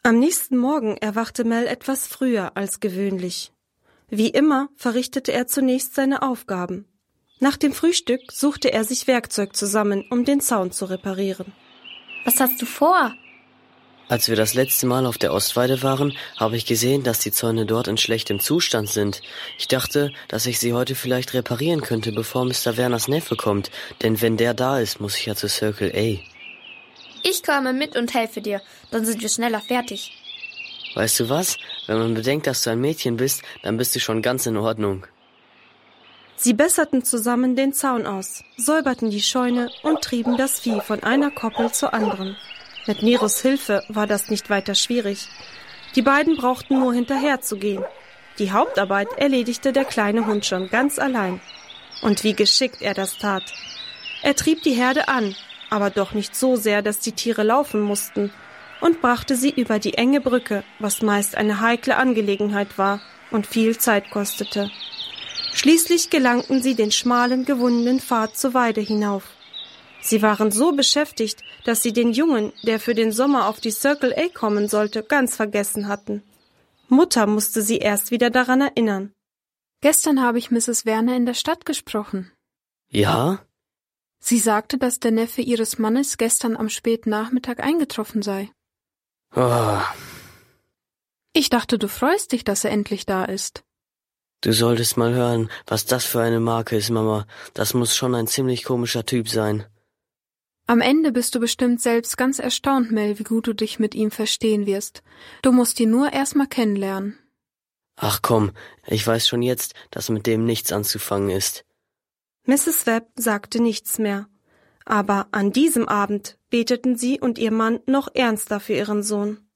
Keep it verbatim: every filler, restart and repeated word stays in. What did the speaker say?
Am nächsten Morgen erwachte Mel etwas früher als gewöhnlich. Wie immer verrichtete er zunächst seine Aufgaben. Nach dem Frühstück suchte er sich Werkzeug zusammen, um den Zaun zu reparieren. Was hast du vor? Als wir das letzte Mal auf der Ostweide waren, habe ich gesehen, dass die Zäune dort in schlechtem Zustand sind. Ich dachte, dass ich sie heute vielleicht reparieren könnte, bevor Mister Werners Neffe kommt. Denn wenn der da ist, muss ich ja zu Circle A. Ich komme mit und helfe dir, dann sind wir schneller fertig. Weißt du was? Wenn man bedenkt, dass du ein Mädchen bist, dann bist du schon ganz in Ordnung. Sie besserten zusammen den Zaun aus, säuberten die Scheune und trieben das Vieh von einer Koppel zur anderen. Mit Neros Hilfe war das nicht weiter schwierig. Die beiden brauchten nur hinterherzugehen. Die Hauptarbeit erledigte der kleine Hund schon ganz allein. Und wie geschickt er das tat. Er trieb die Herde an, aber doch nicht so sehr, dass die Tiere laufen mussten, und brachte sie über die enge Brücke, was meist eine heikle Angelegenheit war und viel Zeit kostete. Schließlich gelangten sie den schmalen, gewundenen Pfad zur Weide hinauf. Sie waren so beschäftigt, dass sie den Jungen, der für den Sommer auf die Circle A kommen sollte, ganz vergessen hatten. Mutter musste sie erst wieder daran erinnern. Gestern habe ich Misses Werner in der Stadt gesprochen. Ja? Sie sagte, dass der Neffe ihres Mannes gestern am späten Nachmittag eingetroffen sei. Oh. Ich dachte, du freust dich, dass er endlich da ist. Du solltest mal hören, was das für eine Marke ist, Mama. Das muss schon ein ziemlich komischer Typ sein. Am Ende bist du bestimmt selbst ganz erstaunt, Mel, wie gut du dich mit ihm verstehen wirst. Du musst ihn nur erst mal kennenlernen. Ach komm, ich weiß schon jetzt, dass mit dem nichts anzufangen ist. Misses Webb sagte nichts mehr. Aber an diesem Abend beteten sie und ihr Mann noch ernster für ihren Sohn.